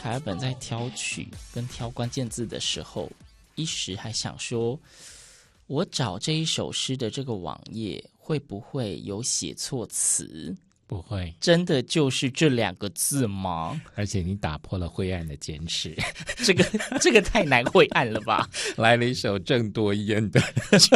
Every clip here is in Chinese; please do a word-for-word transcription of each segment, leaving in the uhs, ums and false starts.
凯尔本在挑曲跟挑关键字的时候，一时还想说，我找这一首诗的这个网页会不会有写错词？ 不会， 真的就是这两个字吗？ 而且你打破了灰暗的坚持， 这个这个太难灰暗了吧？ 来了一首郑多燕的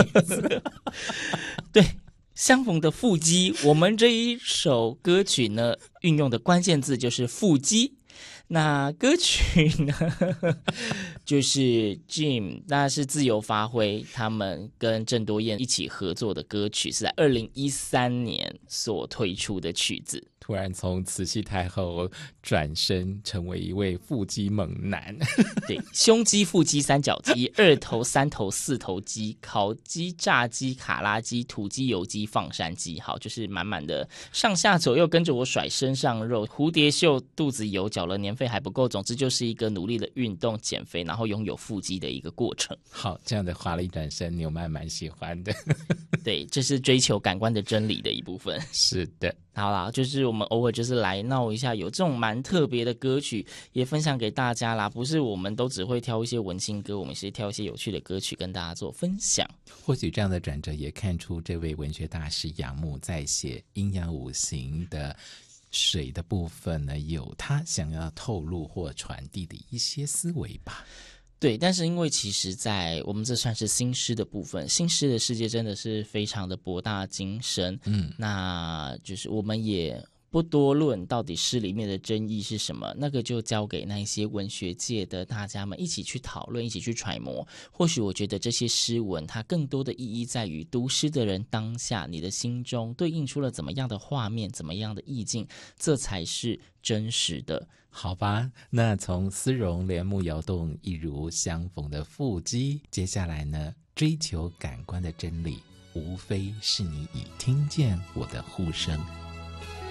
对，相逢的腹肌，我们这一首歌曲呢，运用的关键字就是腹肌。那歌曲呢，就是 Jim， 那是自由发挥，他们跟郑多燕一起合作的歌曲，是在二零一三年所推出的曲子。 突然从慈禧太后转身成为一位腹肌猛男。 对，胸肌、腹肌、三角肌、二头、三头、四头肌、烤鸡、炸鸡、卡拉鸡、土鸡、油鸡、放山鸡，好，就是满满的上下左右跟着我甩身上肉，蝴蝶袖，肚子有缴了年费还不够，总之就是一个努力的运动减肥，然后拥有腹肌的一个过程。 好，这样的华丽转身纽曼蛮喜欢的。 对，这是追求感官的真理的一部分。 是的， 好啦，就是我们偶尔就是来闹一下，有这种蛮特别的歌曲也分享给大家啦。不是我们都只会挑一些文青歌，我们是挑一些有趣的歌曲跟大家做分享。 或许这样的转折也看出这位文学大师杨牧在写阴阳五行的水的部分呢，有他想要透露或传递的一些思维吧。 对，但是因为其实在我们这算是新诗的部分，新诗的世界真的是非常的博大精深， 嗯， 那就是我们也不多论到底诗里面的真意是什么，那个就交给那些文学界的大家们一起去讨论，一起去揣摩。或许我觉得这些诗文它更多的意义在于读诗的人当下你的心中对应出了怎么样的画面，怎么样的意境，这才是真实的。 好吧，那从丝绒帘幕摇动一如相逢的腹肌，接下来呢，追求感官的真理无非是你已听见我的呼声。